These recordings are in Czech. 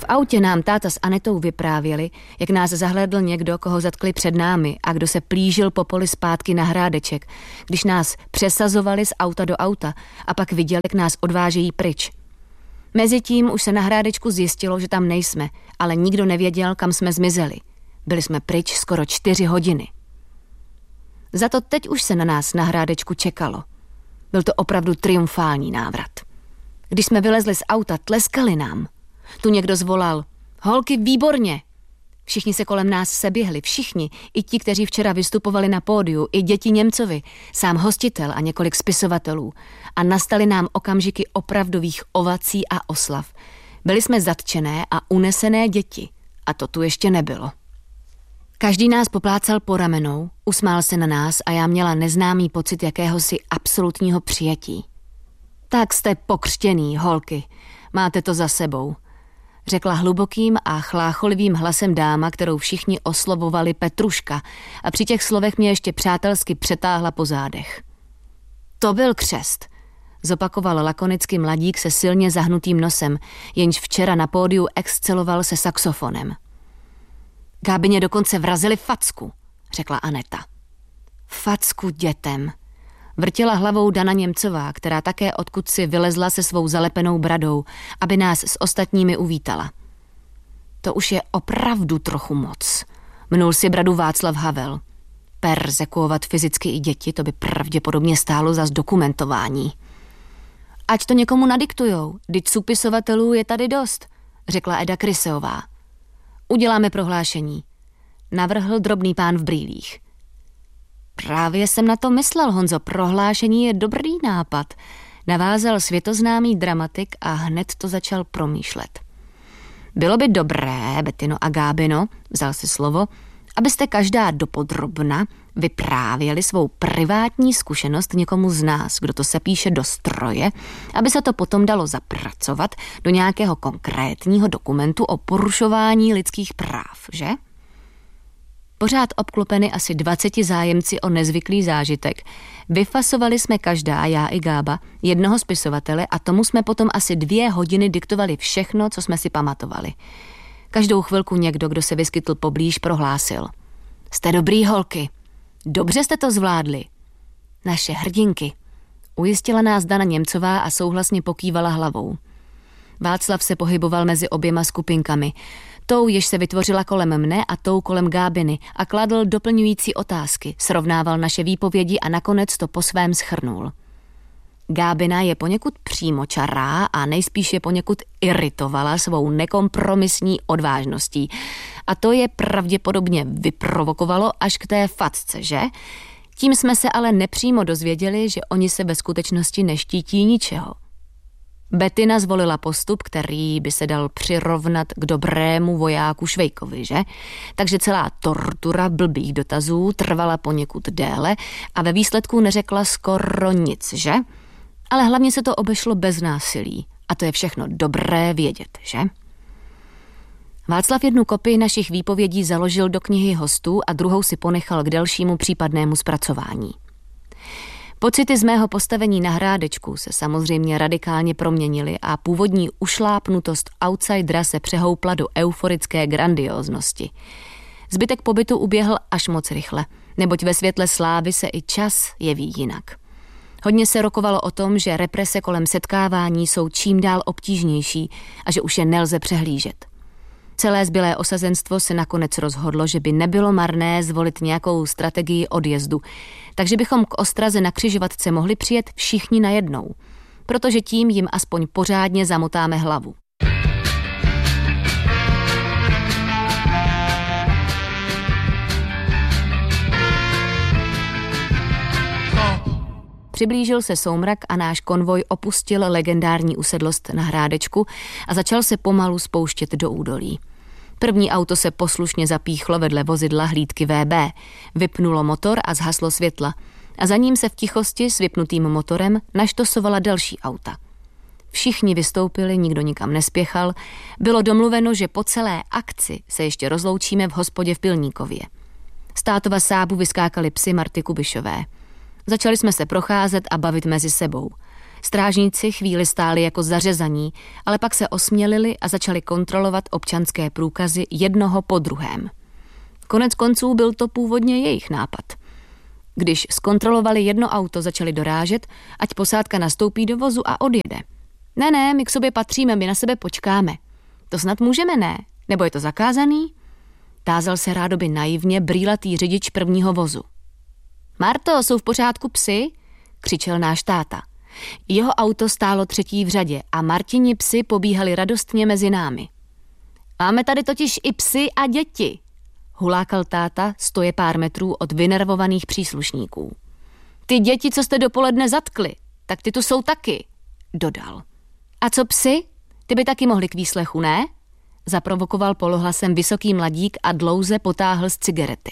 autě nám táta s Anetou vyprávěli, jak nás zahlédl někdo, koho zatkli před námi a kdo se plížil po poli zpátky na Hrádeček, když nás přesazovali z auta do auta a pak viděl, jak nás odvážejí pryč. Mezitím už se na Hrádečku zjistilo, že tam nejsme, ale nikdo nevěděl, kam jsme zmizeli. Byli jsme pryč skoro 4 hodiny. Za to teď už se na nás na Hrádečku čekalo. Byl to opravdu triumfální návrat. Když jsme vylezli z auta, tleskali nám. Tu někdo zvolal: holky, výborně! Všichni se kolem nás seběhli, všichni, i ti, kteří včera vystupovali na pódiu, i děti Němcovi, sám hostitel a několik spisovatelů. A nastaly nám okamžiky opravdových ovací a oslav. Byli jsme zatčené a unesené děti. A to tu ještě nebylo. Každý nás poplácal po ramenou, usmál se na nás a já měla neznámý pocit jakéhosi absolutního přijetí. Tak jste pokřtěný, holky, máte to za sebou, řekla hlubokým a chlácholivým hlasem dáma, kterou všichni oslovovali Petruška, a při těch slovech mě ještě přátelsky přetáhla po zádech. To byl křest, zopakoval lakonicky mladík se silně zahnutým nosem, jenž včera na pódiu exceloval se saxofonem. Gábině dokonce vrazili facku, řekla Aneta. Facku dětem, vrtěla hlavou Dana Němcová, která také odkudsi vylezla se svou zalepenou bradou, aby nás s ostatními uvítala. To už je opravdu trochu moc, mnul si bradu Václav Havel. Perzekuovat fyzicky i děti, to by pravděpodobně stálo za zdokumentování. Ať to někomu nadiktujou, vždyť supisovatelů je tady dost, řekla Eda Kryseová. Uděláme prohlášení, navrhl drobný pán v brýlích. Právě jsem na to myslel, Honzo, prohlášení je dobrý nápad, navázal světoznámý dramatik a hned to začal promýšlet. Bylo by dobré, Betino a Gábino, vzal si slovo, abyste každá dopodrobna vyprávěli svou privátní zkušenost někomu z nás, kdo to sepíše do stroje, aby se to potom dalo zapracovat do nějakého konkrétního dokumentu o porušování lidských práv, že? Pořád obklopeny asi 20 zájemci o nezvyklý zážitek. Vyfasovali jsme každá, já i Gába, jednoho spisovatele a tomu jsme potom asi 2 hodiny diktovali všechno, co jsme si pamatovali. Každou chvilku někdo, kdo se vyskytl poblíž, prohlásil: Jste dobrý, holky, dobře jste to zvládli. Naše hrdinky, ujistila nás Dana Němcová a souhlasně pokývala hlavou. Václav se pohyboval mezi oběma skupinkami, tou, jež se vytvořila kolem mne a tou kolem Gábiny, a kladl doplňující otázky, srovnával naše výpovědi a nakonec to po svém shrnul. Gábina je poněkud přímočará a nejspíš je poněkud iritovala svou nekompromisní odvážností. A to je pravděpodobně vyprovokovalo až k té facce, že? Tím jsme se ale nepřímo dozvěděli, že oni se ve skutečnosti neštítí ničeho. Bettina zvolila postup, který by se dal přirovnat k dobrému vojáku Švejkovi, že? Takže celá tortura blbých dotazů trvala poněkud déle a ve výsledku neřekla skoro nic, že? Ale hlavně se to obešlo bez násilí a to je všechno dobré vědět, že? Václav jednu kopii našich výpovědí založil do knihy hostů a druhou si ponechal k dalšímu případnému zpracování. Pocity z mého postavení na Hrádečku se samozřejmě radikálně proměnily a původní ušlápnutost outsidera se přehoupla do euforické grandióznosti. Zbytek pobytu uběhl až moc rychle, neboť ve světle slávy se i čas jeví jinak. Hodně se rokovalo o tom, že represe kolem setkávání jsou čím dál obtížnější a že už je nelze přehlížet. Celé zbylé osazenstvo se nakonec rozhodlo, že by nebylo marné zvolit nějakou strategii odjezdu, takže bychom k ostraze na křižovatce mohli přijet všichni najednou, protože tím jim aspoň pořádně zamotáme hlavu. Přiblížil se soumrak a náš konvoj opustil legendární usedlost na Hrádečku a začal se pomalu spouštět do údolí. První auto se poslušně zapíchlo vedle vozidla hlídky VB, vypnulo motor a zhaslo světla a za ním se v tichosti s vypnutým motorem naštosovala další auta. Všichni vystoupili, nikdo nikam nespěchal, bylo domluveno, že po celé akci se ještě rozloučíme v hospodě v Pilníkově. Z tátova Sábu vyskákali psi Marty Kubišové. Začali jsme se procházet a bavit mezi sebou. Strážníci chvíli stáli jako zařezaní, ale pak se osmělili a začali kontrolovat občanské průkazy jednoho po druhém. Konec konců byl to původně jejich nápad. Když zkontrolovali jedno auto, začali dorážet, ať posádka nastoupí do vozu a odjede. Ne, my k sobě patříme, my na sebe počkáme. To snad můžeme, ne? Nebo je to zakázaný? Tázal se rádoby naivně brýlatý řidič prvního vozu. Marto, jsou v pořádku psy? Křičel náš táta. Jeho auto stálo třetí v řadě a Martini psi pobíhali radostně mezi námi. Máme tady totiž i psy a děti, hulákal táta, stoje pár metrů od vynervovaných příslušníků. Ty děti, co jste dopoledne zatkli, tak ty tu jsou taky, dodal. A co psy? Ty by taky mohli k výslechu, ne? Zaprovokoval polohlasem vysoký mladík a dlouze potáhl z cigarety.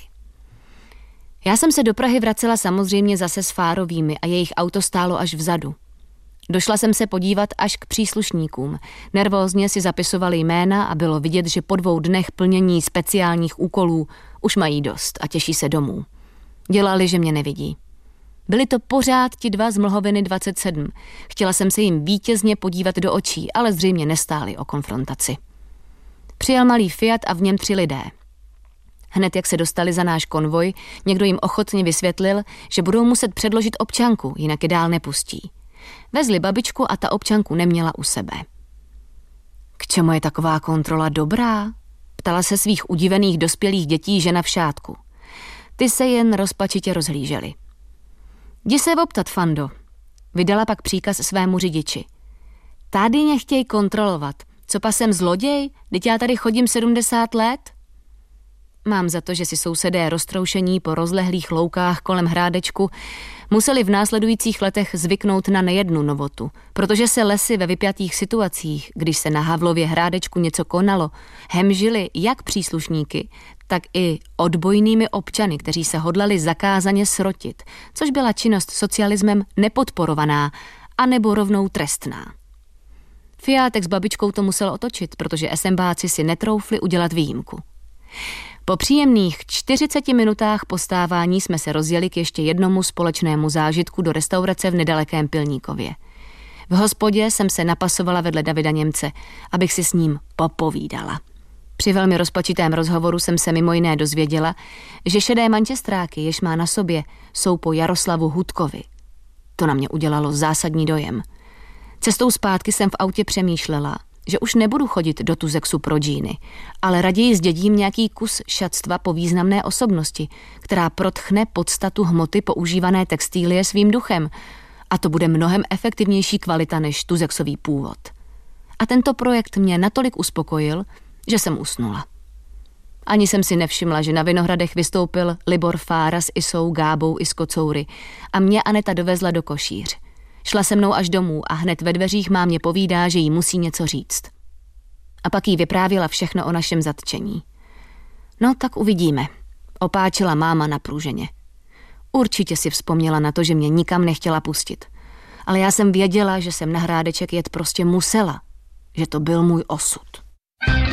Já jsem se do Prahy vracela samozřejmě zase s Fárovými a jejich auto stálo až vzadu. Došla jsem se podívat až k příslušníkům. Nervózně si zapisovali jména a bylo vidět, že po 2 dnech plnění speciálních úkolů už mají dost a těší se domů. Dělali, že mě nevidí. Byli to pořád ti 2 z Mlhoviny 27. Chtěla jsem se jim vítězně podívat do očí, ale zřejmě nestáli o konfrontaci. Přijel malý Fiat a v něm 3 lidé. Hned jak se dostali za náš konvoj, někdo jim ochotně vysvětlil, že budou muset předložit občanku, jinak je dál nepustí. Vezli babičku a ta občanku neměla u sebe. K čemu je taková kontrola dobrá? Ptala se svých udivených dospělých dětí žena v šátku. Ty se jen rozpačitě rozhlíželi. Jdi se optat, Fando. Vydala pak příkaz svému řidiči. Tady mě chtějí kontrolovat. Co pa jsem zloděj? Vždyť já tady chodím 70 let? Mám za to, že si sousedé roztroušení po rozlehlých loukách kolem Hrádečku museli v následujících letech zvyknout na nejednu novotu, protože se lesy ve vypjatých situacích, když se na Havlově Hrádečku něco konalo, hemžili jak příslušníky, tak i odbojnými občany, kteří se hodlali zakázaně srotit, což byla činnost socialismem nepodporovaná anebo rovnou trestná. Fiátek s babičkou to musel otočit, protože SMBáci si netroufli udělat výjimku. Po příjemných 40 minutách postávání jsme se rozjeli k ještě jednomu společnému zážitku do restaurace v nedalekém Pilníkově. V hospodě jsem se napasovala vedle Davida Němce, abych si s ním popovídala. Při velmi rozpačitém rozhovoru jsem se mimo jiné dozvěděla, že šedé mančestráky, jež má na sobě, jsou po Jaroslavu Hudkovi. To na mě udělalo zásadní dojem. Cestou zpátky jsem v autě přemýšlela, že už nebudu chodit do Tuzexu pro džíny, ale raději zdědím nějaký kus šatstva po významné osobnosti, která protchne podstatu hmoty používané textílie svým duchem, a to bude mnohem efektivnější kvalita než Tuzexový původ. A tento projekt mě natolik uspokojil, že jsem usnula. Ani jsem si nevšimla, že na Vinohradech vystoupil Libor Fára s Isou, Gábou i s Kocoury a mě Aneta dovezla do Košíř. Šla se mnou až domů a hned ve dveřích mámě povídá, že jí musí něco říct. A pak jí vyprávěla všechno o našem zatčení. No tak uvidíme, opáčila máma na průženě. Určitě si vzpomněla na to, že mě nikam nechtěla pustit. Ale já jsem věděla, že jsem na Hrádeček jet prostě musela, že to byl můj osud.